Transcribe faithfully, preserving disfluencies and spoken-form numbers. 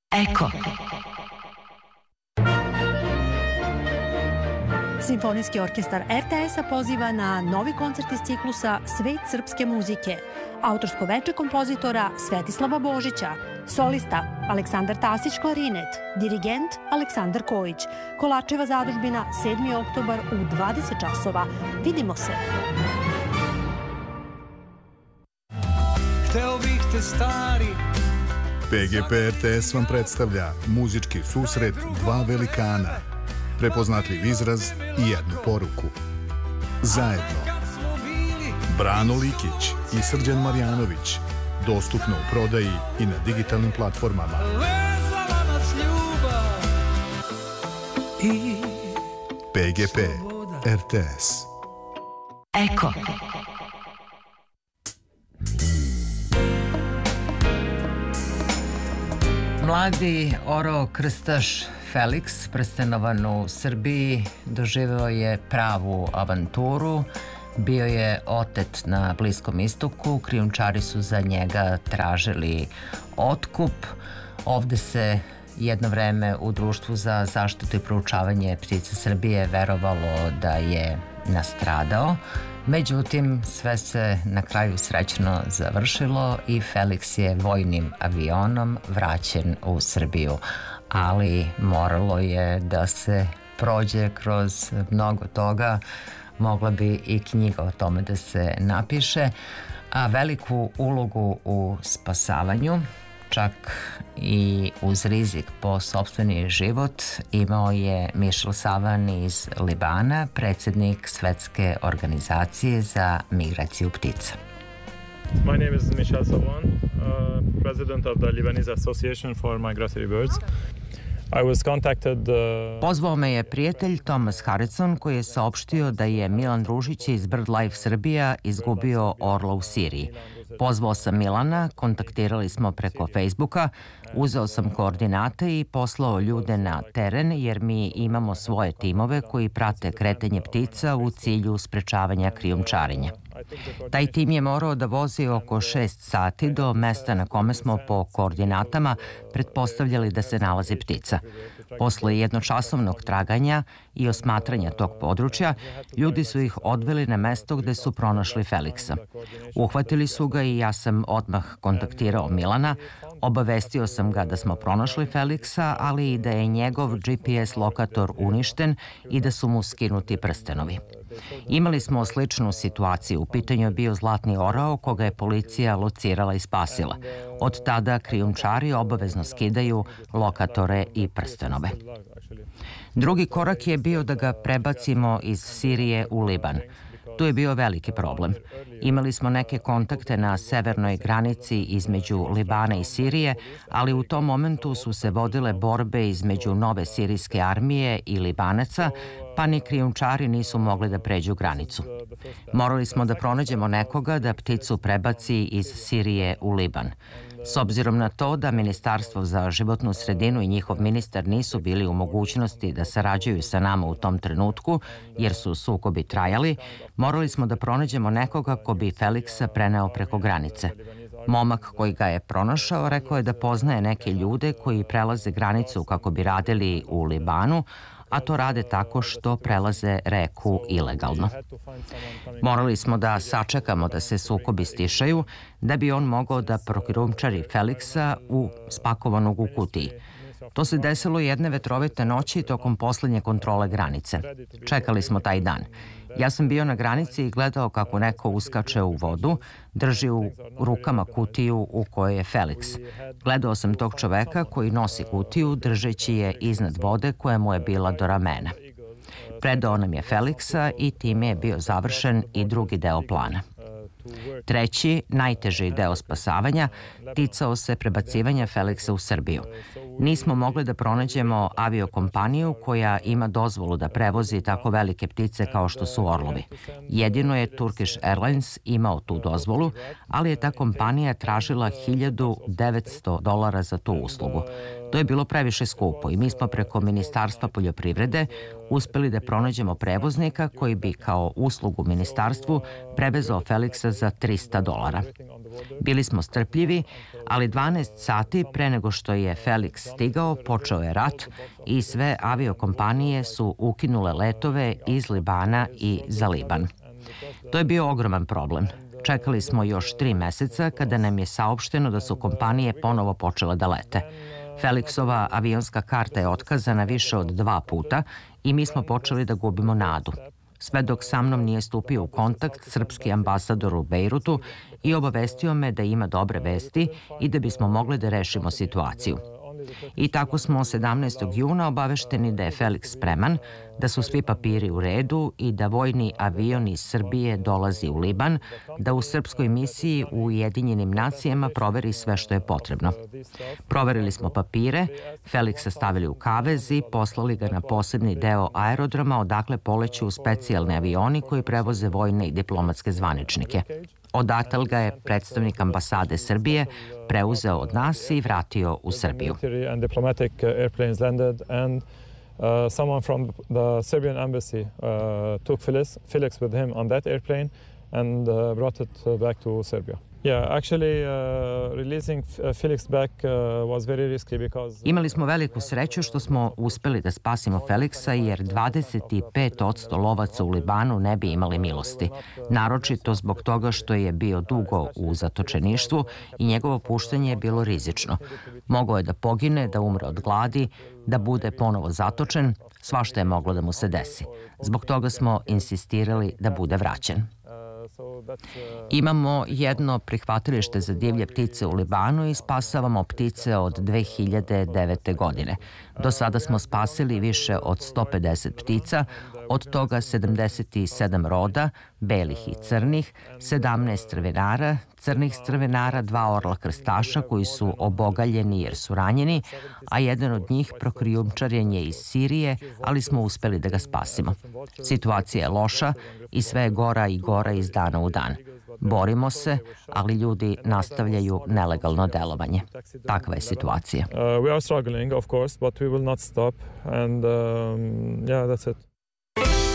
Eko. Simfonijski orkestar er te es-a poziva na novi koncert iz ciklusa Svet srpske muzike. Autorsko veče kompozitora Svetislava Božića, solista Aleksandar Tasić klarinet, dirigent Aleksandar Kojić. Kolačeva zadužbina sedmi oktobar u dvadeset časova. Vidimo se! Hteo bih te stari. P G P R T S vam predstavlja muzički susret dva velikana, prepoznatljiv izraz i jednu poruku. Zajedno. Brano Likić i Srđan Marjanović. Dostupno u prodaji i na digitalnim platformama. P G P R T S. Eko. Mladi orao krstaš Felix, prstenovan u Srbiji, doživeo je pravu avanturu. Bio je otet na Bliskom istoku, krijumčari su za njega tražili otkup. Ovde se jedno vreme u Društvu za zaštitu i proučavanje ptica Srbije verovalo da je nastradao. Međutim, sve se na kraju srećno završilo i Felix je vojnim avionom vraćen u Srbiju. Ali moralo je da se prođe kroz mnogo toga, mogla bi i knjiga o tome da se napiše, a veliku ulogu u spasavanju, čak i uz rizik po sopstveni život, imao je Michel Savan iz Libana, predsjednik Svetske organizacije za migraciju ptica. My name is Michel Savan, uh, president of the Lebanese Association for Migratory Birds. I was contacted, uh... Pozvao me je prijatelj Thomas Harrison koji je saopštio da je Milan Ružić iz BirdLife Srbija izgubio orla u Siriji. Pozvao sam Milana, kontaktirali smo preko Facebooka, uzeo sam koordinate i poslao ljude na teren jer mi imamo svoje timove koji prate kretanje ptica u cilju sprečavanja krijumčarenja. Taj tim je morao da vozi oko šest sati do mesta na kome smo po koordinatama pretpostavljali da se nalazi ptica. Posle jednočasovnog traganja i osmatranja tog područja, ljudi su ih odveli na mesto gde su pronašli Felixa. Uhvatili su ga i ja sam odmah kontaktirao Milana, obavestio sam ga da smo pronašli Felixa, ali i da je njegov G P S lokator uništen i da su mu skinuti prstenovi. Imali smo sličnu situaciju. U pitanju je bio zlatni orao koga je policija locirala i spasila. Od tada krijumčari obavezno skidaju lokatore i prstenove. Drugi korak je bio da ga prebacimo iz Sirije u Liban. Tu je bio veliki problem. Imali smo neke kontakte na severnoj granici između Libana i Sirije, ali u tom momentu su se vodile borbe između nove sirijske armije i Libanaca, pa ni krijumčari nisu mogli da pređu granicu. Morali smo da pronađemo nekoga da pticu prebaci iz Sirije u Liban. S obzirom na to da Ministarstvo za životnu sredinu i njihov ministar nisu bili u mogućnosti da sarađuju sa nama u tom trenutku, jer su sukobi trajali, morali smo da pronađemo nekoga ko bi Felixa preneo preko granice. Momak koji ga je pronašao rekao je da poznaje neke ljude koji prelaze granicu kako bi radili u Libanu, a to rade tako što prelaze reku ilegalno. Morali smo da sačekamo da se sukobi stišaju, da bi on mogao da prokrijumčari Felixa u spakovanog u kutiji. To se desilo jedne vetrovite noći tokom poslednje kontrole granice. Čekali smo taj dan. Ja sam bio na granici i gledao kako neko uskače u vodu, drži u rukama kutiju u kojoj je Felix. Gledao sam tog čoveka koji nosi kutiju držeći je iznad vode koja mu je bila do ramena. Predao nam je Felixa i time je bio završen i drugi deo plana. Treći, najteži deo spasavanja, ticao se prebacivanja Felixa u Srbiju. Nismo mogli da pronađemo aviokompaniju koja ima dozvolu da prevozi tako velike ptice kao što su orlovi. Jedino je Turkish Airlines imao tu dozvolu, ali je ta kompanija tražila hiljadu devetsto dolara za tu uslugu. To je bilo previše skupo i mi smo preko Ministarstva poljoprivrede uspeli da pronađemo prevoznika koji bi kao uslugu ministarstvu prevezao Felixa za trista dolara. Bili smo strpljivi, ali dvanaest sati pre nego što je Felix stigao, počeo je rat i sve aviokompanije su ukinule letove iz Libana i za Liban. To je bio ogroman problem. Čekali smo još tri meseca kada nam je saopšteno da su kompanije ponovo počele da lete. Felixova avionska karta je otkazana više od dva puta i mi smo počeli da gubimo nadu. Sve dok sa mnom nije stupio u kontakt srpski ambasador u Bejrutu i obavestio me da ima dobre vesti i da bismo mogli da rešimo situaciju. I tako smo sedamnaestog juna obavešteni da je Felix spreman, da su svi papiri u redu i da vojni avion iz Srbije dolazi u Liban, da u srpskoj misiji u Ujedinjenim nacijama proveri sve što je potrebno. Proverili smo papire, Felixa stavili u kavez i poslali ga na posebni deo aerodroma odakle poleću specijalni avioni koji prevoze vojne i diplomatske zvaničnike. Odatle ga je predstavnik ambasade Srbije preuzeo od nas i vratio u Srbiju. Uh, someone from the Serbian embassy uh, took Felix, Felix with him on that airplane and uh, brought it back to Serbia. Yeah, actually uh, releasing Felix back uh, was very risky because... Imali smo veliku sreću što smo uspeli da spasimo Felixa jer dvadeset pet posto lovaca u Libanu ne bi imali milosti. Naročito zbog toga što je bio dugo u zatočeništvu i njegovo puštanje je bilo rizično. Mogao je da pogine, da umre od gladi, da bude ponovo zatočen, svašta je moglo da mu se desi. Zbog toga smo insistirali da bude vraćen. Imamo jedno prihvatilište za divlje ptice u Libanu i spasavamo ptice od dve hiljade devete. godine. Do sada smo spasili više od sto pedeset ptica, od toga sedamdeset sedam roda, belih i crnih, sedamnaest strvinara, crnih strvinara, dva orla krstaša koji su obogaljeni jer su ranjeni, a jedan od njih prokrijumčarjen je iz Sirije, ali smo uspeli da ga spasimo. Situacija je loša i sve je gora i gora iz dana u dan. Borimo se, ali ljudi nastavljaju nelegalno delovanje. Takva je situacija. Uh, we are struggling, of course, but we will not stop and um, yeah, that's it.